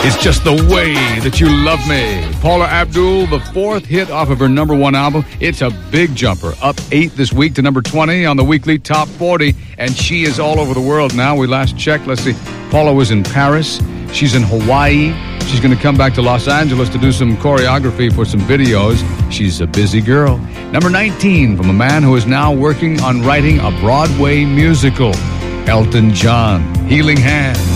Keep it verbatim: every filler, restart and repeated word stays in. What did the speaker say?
It's Just the Way That You Love Me. Paula Abdul, the fourth hit off of her number one album. It's a big jumper. Up eight this week to number twenty on the weekly top forty. And she is all over the world now. We last checked. Let's see. Paula was in Paris. She's in Hawaii. She's going to come back to Los Angeles to do some choreography for some videos. She's a busy girl. Number nineteen from a man who is now working on writing a Broadway musical. Elton John, Healing Hands.